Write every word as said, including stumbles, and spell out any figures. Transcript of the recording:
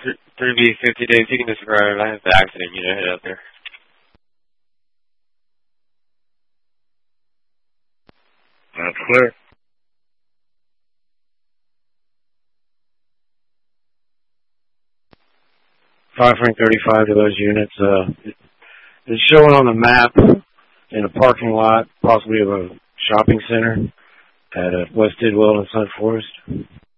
three B fifty days. You can describe it. I have the accident unit head out there. That's clear. five Frank thirty-five to those units. Uh, it's showing on the map in a parking lot, possibly of a shopping center at uh, West Tidwell and Sun Forest.